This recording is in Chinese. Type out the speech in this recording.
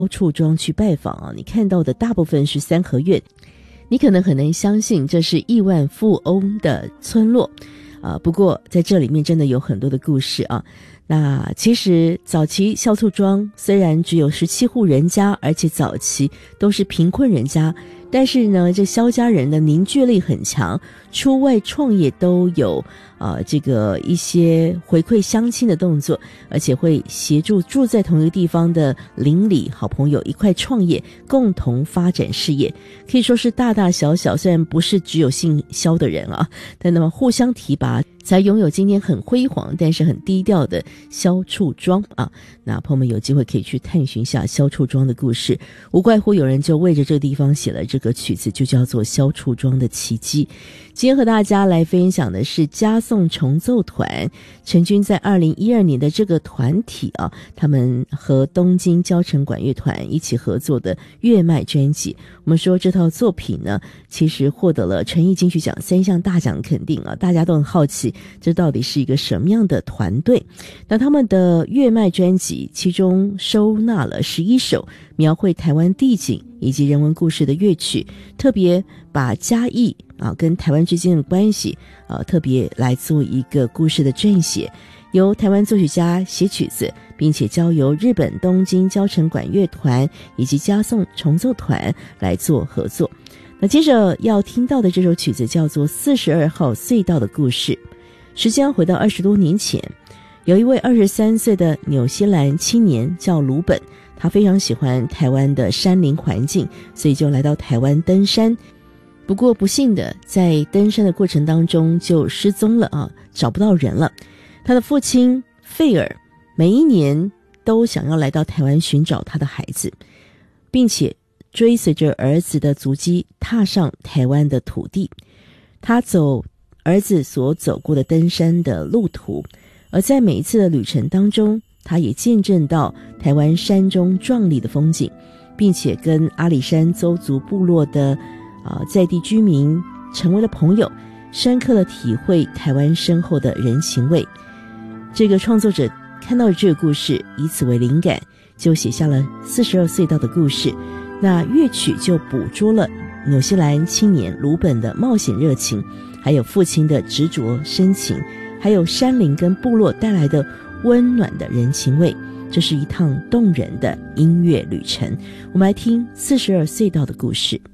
处庄去拜访啊，你看到的大部分是三合院，你可能很难相信这是亿万富翁的村落不过在这里面真的有很多的故事啊。那其实早期萧厝庄虽然只有17户人家，而且早期都是贫困人家，但是呢，这萧家人的凝聚力很强，出外创业都有这个一些回馈乡亲的动作，而且会协助住在同一个地方的邻里好朋友一块创业，共同发展事业，可以说是大大小小，虽然不是只有姓萧的人啊，但那么互相提拔，才拥有今天很辉煌但是很低调的萧厝庄啊。那朋友们有机会可以去探寻一下萧厝庄的故事，无怪乎有人就为着这个地方写了这个曲子，就叫做萧厝庄的奇迹。今天和大家来分享的是嘉颂重奏团成军在2012年的这个团体啊，他们和东京交城管乐团一起合作的月迈专辑。我们说这套作品呢，其实获得了诚毅金曲奖3项大奖肯定啊，大家都很好奇这到底是一个什么样的团队。那他们的月迈专辑其中收纳了11首描绘台湾地景以及人文故事的乐曲，特别把嘉义跟台湾之间的关系特别来做一个故事的撰写，由台湾作曲家写曲子，并且交由日本东京交城管乐团以及嘉颂重奏团来做合作。那接着要听到的这首曲子叫做42号隧道的故事。时间回到20多年前，有一位23岁的纽西兰青年叫鲁本，他非常喜欢台湾的山林环境，所以就来到台湾登山。不过不幸的，在登山的过程当中就失踪了找不到人了。他的父亲费尔每一年都想要来到台湾寻找他的孩子，并且追随着儿子的足迹踏上台湾的土地。他走儿子所走过的登山的路途，而在每一次的旅程当中，他也见证到台湾山中壮丽的风景，并且跟阿里山邹族部落的在地居民成为了朋友，深刻的体会台湾深厚的人情味。这个创作者看到了这个故事，以此为灵感，就写下了42隧道的故事。那乐曲就捕捉了纽西兰青年鲁本的冒险热情，还有父亲的执着深情，还有山林跟部落带来的温暖的人情味。这是一趟动人的音乐旅程。我们来听42隧道的故事。